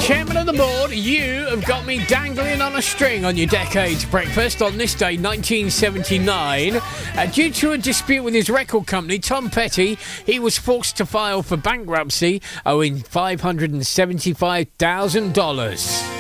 Chairman of the board, you have got me dangling on a string on your Decades Breakfast on this day, 1979. Due to a dispute with his record company, Tom Petty, he was forced to file for bankruptcy, owing $575,000.